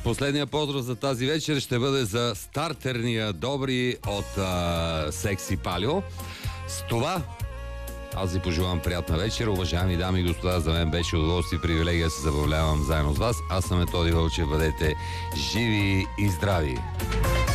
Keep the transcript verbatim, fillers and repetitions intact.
Последния поздрав за тази вечер ще бъде за стартерния Добри от а, Секси Палио. С това аз ви пожелавам приятна вечер. Уважаеми дами и господа, за мен беше удоволствие и привилегия да се забавлявам заедно с вас. Аз съм Методи Вълчев. Бъдете живи и здрави!